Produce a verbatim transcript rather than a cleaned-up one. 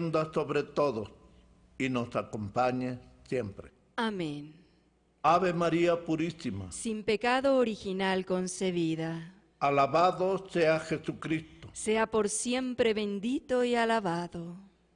descienda sobre todos y nos acompañe siempre. Amén. Ave María Purísima, Sin pecado original concebida, alabado sea Jesucristo. sea por siempre bendito y alabado.